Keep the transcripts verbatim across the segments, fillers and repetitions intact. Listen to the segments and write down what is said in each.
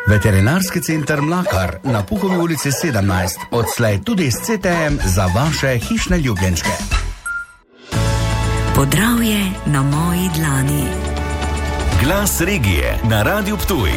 Veterinarski center Mlakar na Puhovi ulici sedemnajst, odslej tudi s C T M za vaše hišne ljubljenčke. Podravje na moji dlani. Glas regije na Radiu Ptuj.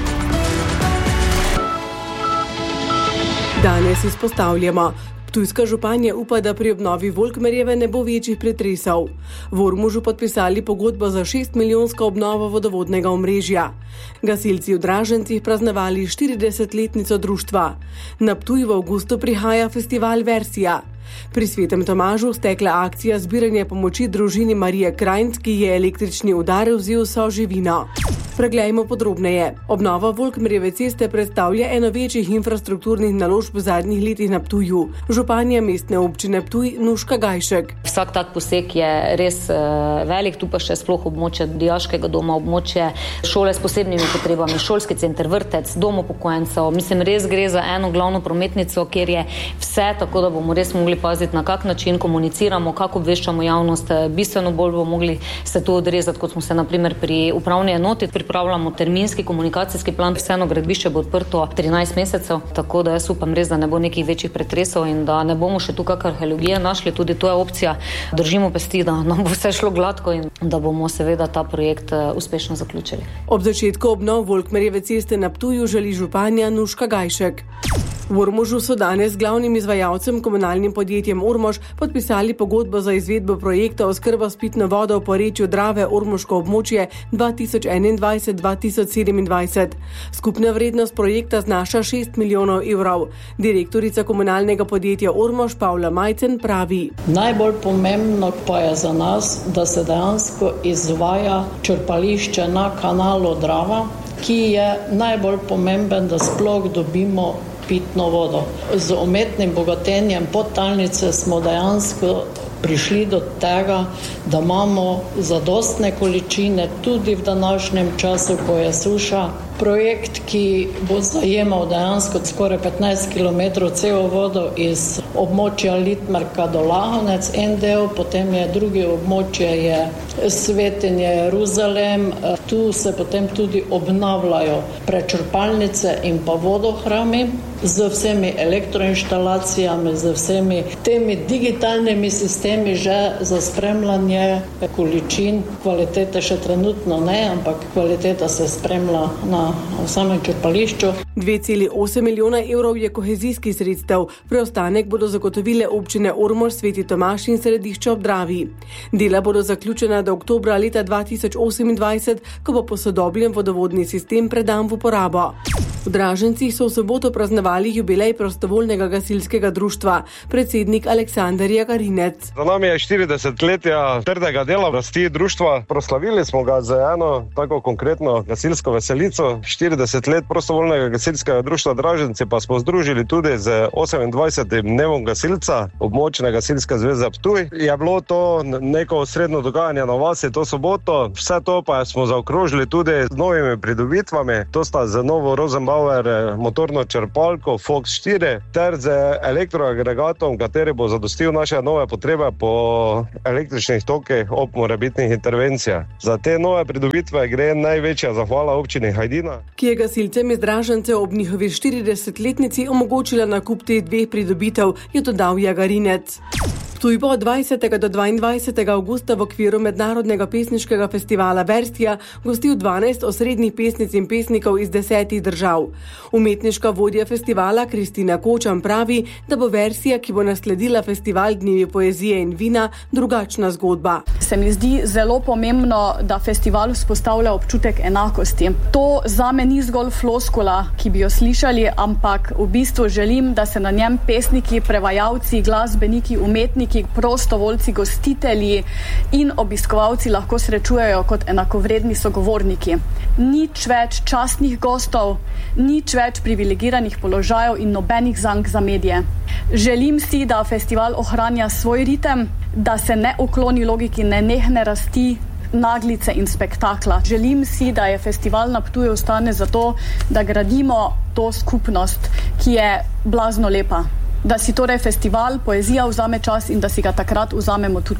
Danes izpostavljamo. Ptujska županja upa, da pri obnovi Volkmerjeve ne bo večjih pretresov. V Ormožu podpisali pogodbo za šest milijonsko obnovo vodovodnega omrežja. Gasilci v Dražencih praznovali štiridesetletnico društva. Na Ptuj v avgustu prihaja festival Versija. Pri Svetem Tomažu stekla akcija zbiranja pomoči družini Marije Krajnc, ki je električni udar vzel soživino. Preglejmo podrobneje. Obnova Volkmerjeve ceste predstavlja eno večjih infrastrukturnih naložb v zadnjih letih na Ptuju. Županja mestne občine Ptuj Nuška Gajšek. Vsak tak poseg je res uh, velik, tu pa še sploh območje dijaškega doma, območje šole s posebnimi potrebami, šolski center, vrtec, dom upokojencev. Mislim, res gre za eno glavno prometnico, kjer je vse, tako da bomo res mogli paziti, na kak način komuniciramo, kako obveščamo javnost. Bistveno bolj bomo mogli se to odrezati, kot smo se na primer pri upravni enoti. Pripravljamo terminski komunikacijski plan, vseeno gradbišče bo odprto trinajst mesecev, tako da jaz upam res, da ne bo nekih večjih pretresov in da ne bomo še tu kak arheologije našli, tudi to je opcija. Držimo pesti, da nam bo vse šlo gladko in da bomo seveda ta projekt uspešno zaključili. Ob začetku obnov Volkmerjeve ceste na Ptuju želi županja Nuška Gajšek. V Ormožu so danes z glavnim izvajalcem, komunalnim podjetjem Ormož, podpisali pogodbo za izvedbo projekta oskrba s pitno vodo v porečju Drave Ormoško območje dva tisoč enaindvajset do dva tisoč sedemindvajset. Skupna vrednost projekta znaša šest milijonov evrov. Direktorica komunalnega podjetja Ormož Pavla Majcen pravi: Najbolj pomembno pa je za nas, da se dejansko izvaja črpališče na kanalu Drava, ki je najbolj pomemben, da sploh dobimo pitno vodo. Z umetnim bogatenjem podtalnice smo dejansko prišli do tega, da imamo zadostne količine tudi v današnjem času, ko je suša. Projekt, ki bo zajemal dejansko skoraj petnajst kilometrov cevovodo iz območja Litmarka do Lahanec, en del, potem je drugi območje je Svetenje Jeruzalem. Tu se potem tudi obnavljajo prečrpalnice in pa vodohrami z vsemi elektroinštalacijami, z vsemi temi digitalnimi sistemi že za spremljanje količin. Kvalitete še trenutno ne, ampak kvaliteta se spremlja na v samem črpališču. dve celi osem milijona evrov je kohezijskih sredstev, preostanek bodo zagotovile občine Ormož, Sveti Tomaž in Središče ob Dravi. Dela bodo zaključena do oktobra leta dva tisoč osemindvajset, ko bo posodobljen vodovodni sistem predan v uporabo. V Dražencih so v soboto praznovali jubilej prostovoljnega gasilskega društva. Predsednik Aleksander Jagarinec. Za nami je štiridesetletja trdega dela rasti društva. Proslavili smo ga z eno tako konkretno gasilsko veselico. štirideset let prostovoljnega gasilskega društva Draženci pa smo združili tudi z osemindvajsetim dnevom gasilca območne gasilske zveze Ptuj. Je bilo to neko osrednjo dogajanje na vasi to soboto. Vse to pa smo zaokrožili tudi z novimi pridobitvami. To sta z novo Rosenbauer motorno črpalko Fox štiri ter z elektroagregatom, kateri bo zadostil naše nove potrebe po električnih tokih ob morebitnih intervencijah. Za te nove pridobitve gre največja zahvala občini Hajdina, ki je gasilcem iz Dražencev ob njihovi štiridesetletnici omogočila nakup teh dveh pridobitev, je dodal Jagarinec. Ptuj bo od dvajsetega do dvaindvajsetega avgusta v okviru mednarodnega pesniškega festivala Versija gostil dvanajst osrednjih pesnic in pesnikov iz desetih držav. Umetniška vodja festivala Kristina Kočan pravi, da bo Versija, ki bo nasledila festival Dnevi poezije in vina, drugačna zgodba. Se mi zdi zelo pomembno, da festival vzpostavlja občutek enakosti. To zame ni zgolj floskula, ki bi jo slišali, ampak v bistvu želim, da se na njem pesniki, prevajalci, glasbeniki, umetniki, prostovoljci, gostitelji in obiskovalci lahko srečujejo kot enakovredni sogovorniki. Nič več častnih gostov, nič več privilegiranih položajev in nobenih zank za medije. Želim si, da festival ohranja svoj ritem, da se ne ukloni logiki nenehne rasti, naglice in spektakla. Želim si, da je festival na Ptuju ostane zato, da gradimo to skupnost, ki je blazno lepa. Da si torej festival poezija vzame čas in da si ga takrat vzamemo tudi mi.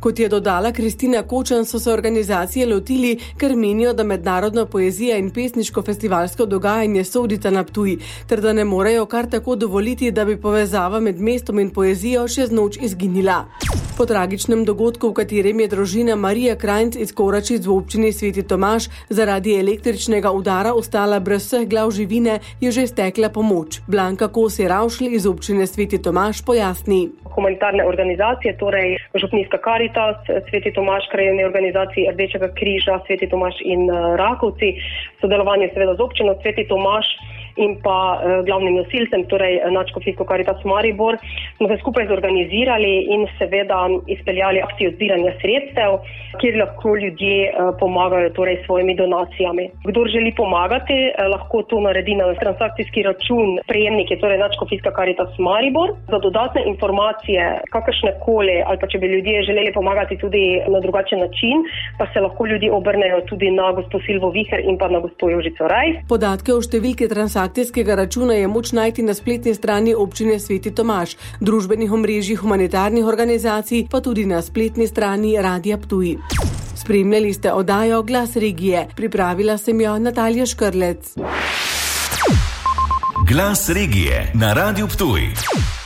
Kot je dodala Kristina Kočan, so se organizacije lotili, ker menijo, da mednarodna poezija in pesniško-festivalsko dogajanje sodita na Ptuj, ter da ne morejo kar tako dovoliti, da bi povezava med mestom in poezijo še z noč izginila. Po tragičnem dogodku, v katerem je družina Marija Krajnc iz Koračic v občini Sveti Tomaž zaradi električnega udara ostala brez vseh glav živine, je že stekla pomoč. Blanka Kosi-Ravšl iz občine Sveti Tomaž pojasni. Humanitarne organizacije, torej Župnijska Karitas, Sveti Tomaž, krajevne organizacije Rdečega križa, Sveti Tomaž in Rakovci, sodelovanje seveda z občino Sveti Tomaž in pa eh, glavnim nosilcem, torej Nadškofijsko Karitas Maribor, smo se skupaj zorganizirali in seveda izpeljali akcijo zbiranja sredstev, kjer lahko ljudje eh, pomagajo torej svojimi donacijami. Kdor želi pomagati, eh, lahko to naredi na transakcijski račun prejemnike, torej Nadškofijska Karitas Maribor. Za dodatne informacije, kakršne koli, ali pa če bi ljudje želeli pomagati tudi na drugačen način, pa se lahko ljudi obrnejo tudi na gospo Silvo Viher in pa na gospo Jožico Rajs. Podatke o številki transakcijskega računa je moč najti na spletni strani občine Sveti Tomaž, družbenih omrežij humanitarnih organizacij, pa tudi na spletni strani Radia Ptuj. Spremljali ste oddajo Glas regije. Pripravila sem jo Natalija Škrlec. Glas regije na Radiu Ptuj.